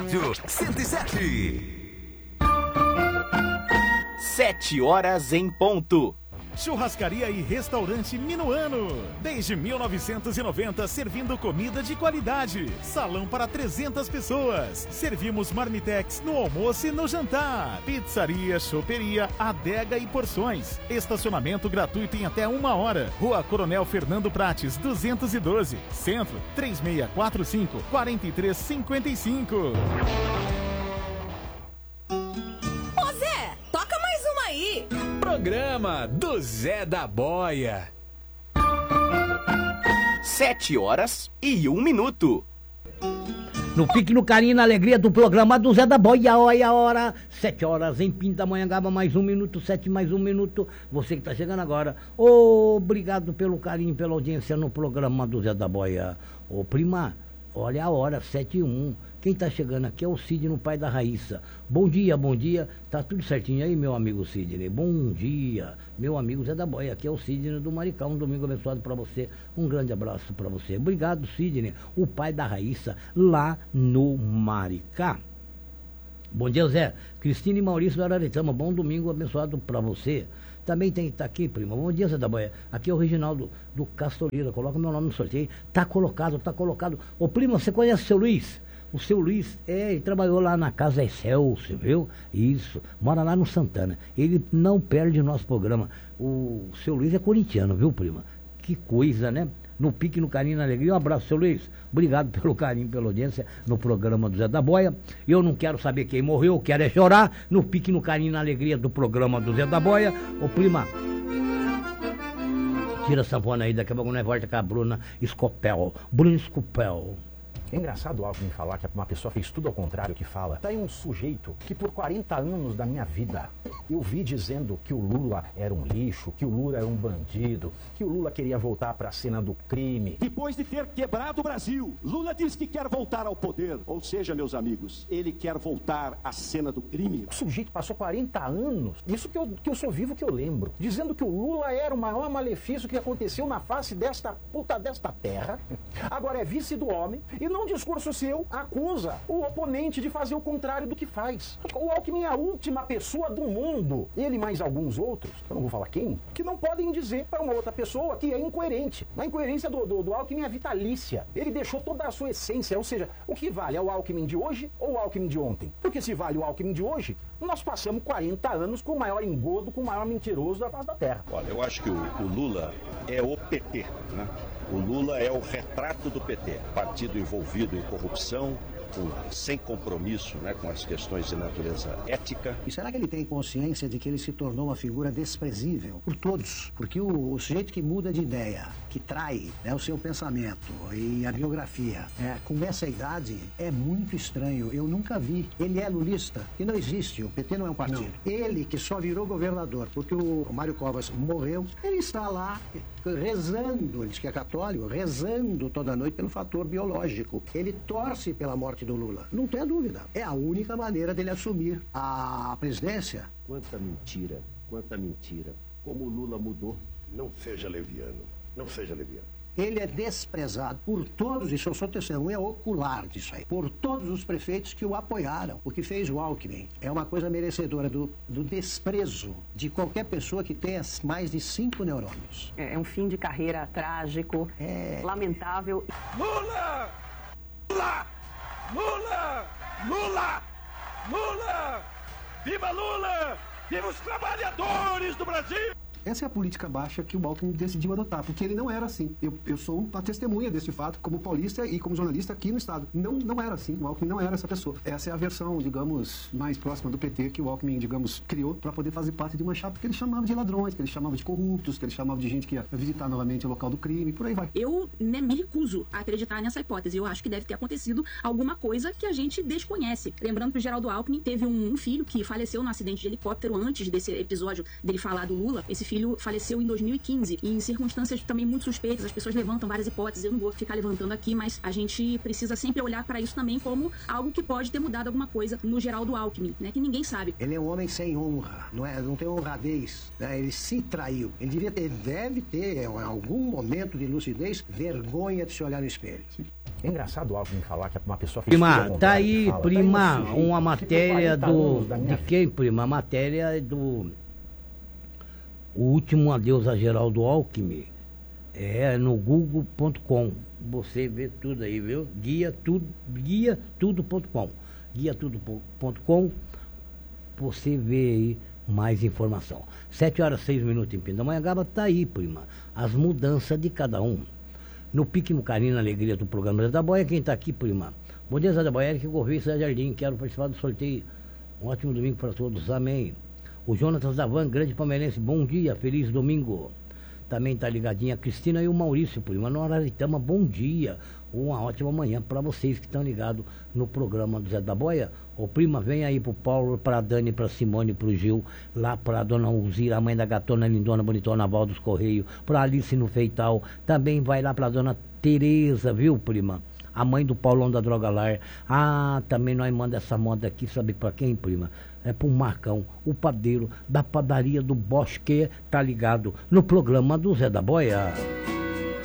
Rádio 107. 7 horas em ponto. Churrascaria e Restaurante Minuano. Desde 1990, servindo comida de qualidade. Salão para 300 pessoas. Servimos marmitex no almoço e no jantar. Pizzaria, choperia, adega e porções. Estacionamento gratuito em até 1 hora. Rua Coronel Fernando Prates, 212. Centro, 3645-4355. Ô Zé, toca mais uma aí. Programa do Zé da Boia. 7 horas e 1 minuto. No pique, no carinho, na alegria do programa do Zé da Boia, olha a hora. 7 horas em Pindamonhangaba, mais 1 minuto, 7 mais 1 minuto. Você que tá chegando agora, obrigado pelo carinho, pela audiência no programa do Zé da Boia. Ô prima, olha a hora, 7 e 1. Quem tá chegando aqui é o Sidney, o pai da Raíssa. Bom dia, bom dia. Tá tudo certinho aí, meu amigo Sidney? Bom dia, meu amigo Zé da Boia. Aqui é o Sidney do Maricá. Um domingo abençoado pra você. Um grande abraço pra você. Obrigado, Sidney, o pai da Raíssa, lá no Maricá. Bom dia, Zé. Cristina e Maurício do Araretama. Bom domingo abençoado pra você. Também tem que estar aqui, prima. Bom dia, Zé da Boia. Aqui é o Reginaldo do Castorila. Coloca meu nome no sorteio. Tá colocado, tá colocado. Ô, prima, você conhece o seu Luiz? O seu Luiz, ele trabalhou lá na Casa Excelsior, viu? Isso, mora lá no Santana. Ele não perde o nosso programa. O seu Luiz é corintiano, viu, prima? Que coisa, né? No pique, no carinho, na alegria. Um abraço, seu Luiz. Obrigado pelo carinho, pela audiência no programa do Zé da Boia. Eu não quero saber quem morreu, eu quero é chorar. No pique, no carinho, na alegria do programa do Zé da Boia. Ô, prima, tira a sanfona aí, daqui a pouco nós volta com a Bruna Scopel. Bruna Scopel. É engraçado o Alckmin falar que uma pessoa fez tudo ao contrário que fala. Tá aí um sujeito que por 40 anos da minha vida eu vi dizendo que o Lula era um lixo, que o Lula era um bandido, que o Lula queria voltar para a cena do crime. Depois de ter quebrado o Brasil, Lula diz que quer voltar ao poder. Ou seja, meus amigos, ele quer voltar à cena do crime. O sujeito passou 40 anos, isso que eu sou vivo que eu lembro, dizendo que o Lula era o maior malefício que aconteceu na face desta terra. Agora é vice do homem e num discurso seu, acusa o oponente de fazer o contrário do que faz. O Alckmin é a última pessoa do mundo, ele mais alguns outros, eu não vou falar quem, que não podem dizer para uma outra pessoa que é incoerente. A incoerência do Alckmin é vitalícia. Ele deixou toda a sua essência, ou seja, o que vale é o Alckmin de hoje ou o Alckmin de ontem? Porque se vale o Alckmin de hoje, nós passamos 40 anos com o maior engodo, com o maior mentiroso da face da terra. Olha, eu acho que o Lula é o PT, né? O Lula é o retrato do PT, partido envolvido em corrupção, sem compromisso, né, com as questões de natureza ética. E será que ele tem consciência de que ele se tornou uma figura desprezível por todos? Porque o sujeito que muda de ideia, que trai, né, o seu pensamento e a biografia, com essa idade, é muito estranho. Eu nunca vi. Ele é lulista, e não existe. O PT não é um partido. Não. Ele, que só virou governador porque o Mário Covas morreu, ele está lá rezando, ele diz que é católico, rezando toda noite pelo fator biológico. Ele torce pela morte do Lula. Não tem dúvida. É a única maneira dele assumir a presidência. Quanta mentira, quanta mentira. Como o Lula mudou. Não seja leviano, não seja leviano. Ele é desprezado por todos, isso eu sou testemunha ocular disso aí, por todos os prefeitos que o apoiaram. O que fez o Alckmin é uma coisa merecedora do desprezo de qualquer pessoa que tenha mais de 5 neurônios. É um fim de carreira trágico, lamentável. Lula! Lula! Lula! Lula! Lula! Viva Lula! Viva os trabalhadores do Brasil! Essa é a política baixa que o Alckmin decidiu adotar, porque ele não era assim. Eu sou uma testemunha desse fato, como paulista e como jornalista aqui no Estado. Não era assim, o Alckmin não era essa pessoa. Essa é a versão, digamos, mais próxima do PT que o Alckmin, digamos, criou para poder fazer parte de uma chapa que ele chamava de ladrões, que ele chamava de corruptos, que ele chamava de gente que ia visitar novamente o local do crime, por aí vai. Eu me recuso a acreditar nessa hipótese. Eu acho que deve ter acontecido alguma coisa que a gente desconhece. Lembrando que o Geraldo Alckmin teve um filho que faleceu no acidente de helicóptero antes desse episódio dele falar do Lula. Esse filho faleceu em 2015, e em circunstâncias também muito suspeitas. As pessoas levantam várias hipóteses, eu não vou ficar levantando aqui, mas a gente precisa sempre olhar para isso também como algo que pode ter mudado alguma coisa no Geraldo Alckmin, né, que ninguém sabe. Ele é um homem sem honra, não tem honradez, né? Ele se traiu. Ele deve ter, em algum momento de lucidez, vergonha de se olhar no espelho. É engraçado o Alckmin falar que uma pessoa fez Prima, tudo tá aí, fala. prima, Tá aí um sujeito uma que matéria tem 40 anos da minha de quem, prima? A matéria é do O Último Adeus a Geraldo Alckmin. É no google.com. Você vê tudo aí, viu? Guiatudo.com. Guiatudo.com. Você vê aí mais informação. 7h06 em Pindamonhangaba, tá aí, prima. As mudanças de cada um. No pique, no carinho, na alegria do programa Zé da Boia, quem tá aqui, prima? Bom dia, Zé da Boia, Eric Gouveia, Zé Jardim. Quero participar do sorteio. Um ótimo domingo para todos. Amém. O Jonatas da Van, grande palmeirense, bom dia, feliz domingo. Também tá ligadinha a Cristina e o Maurício, prima, no Araritama, bom dia. Uma ótima manhã para vocês que estão ligados no programa do Zé da Boia. Ô prima, vem aí pro Paulo, pra Dani, pra Simone, pro Gil, lá pra Dona Uzira, a mãe da gatona lindona, bonitona, Val dos Correios, pra Alice no Feital. Também vai lá pra Dona Tereza, viu, prima? A mãe do Paulão da Droga Lar. Ah, também nós manda essa moda aqui, sabe pra quem, prima? É pro Marcão, o padeiro da padaria do Bosque, tá ligado no programa do Zé da Boia.